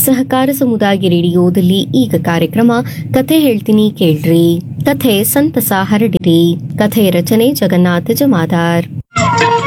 ಸಹಕಾರ ಸಮುದಾಯ ರೇಡಿಯೋದಲ್ಲಿ ಈಗ ಕಾರ್ಯಕ್ರಮ ಕಥೆ ಹೇಳ್ತೀನಿ ಕೇಳ್ರಿ. ಕಥೆ ಸಂತಸ ಹರಡಿರಿ. ಕಥೆ ರಚನೆ ಜಗನ್ನಾಥ ಜಮಾದಾರ್.